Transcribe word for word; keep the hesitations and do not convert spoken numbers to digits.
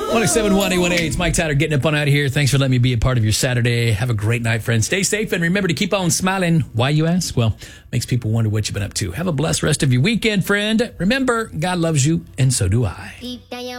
one oh seven one, eight one eight. It's Mike Tyler getting up on out of here. Thanks for letting me be a part of your Saturday. Have a great night, friends. Stay safe and remember to keep on smiling. Why, you ask? Well, makes people wonder what you've been up to. Have a blessed rest of your weekend, friend. Remember, God loves you, and so do I.